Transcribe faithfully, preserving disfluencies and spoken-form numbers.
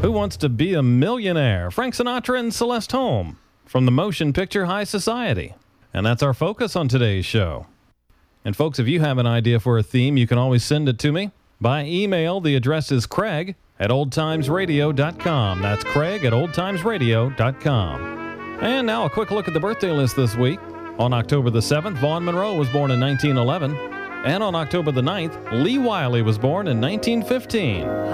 Who Wants to Be a Millionaire? Frank Sinatra and Celeste Holm from the motion picture High Society. And that's our focus on today's show. And folks, if you have an idea for a theme, you can always send it to me by email. The address is Craig at old times radio dot com. That's Craig at old times radio dot com. And now a quick look at the birthday list this week. On October the seventh, Vaughn Monroe was born in nineteen eleven. And on October the ninth, Lee Wiley was born in nineteen fifteen.